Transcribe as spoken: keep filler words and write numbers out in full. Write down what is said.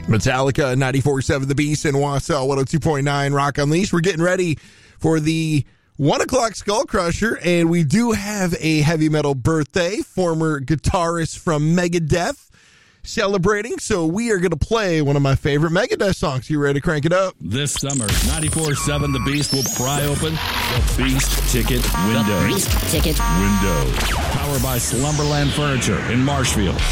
Metallica, ninety-four point seven The Beast, and Wausau, one oh two point nine Rock Unleashed. We're getting ready for the one o'clock Skull Crusher, and we do have a heavy metal birthday. Former guitarist from Megadeth celebrating, so we are going to play one of my favorite Megadeth songs. You ready to crank it up? This summer, ninety-four point seven The Beast will pry open the Beast Ticket Window. The Beast Ticket Window. Powered by Slumberland Furniture in Marshfield.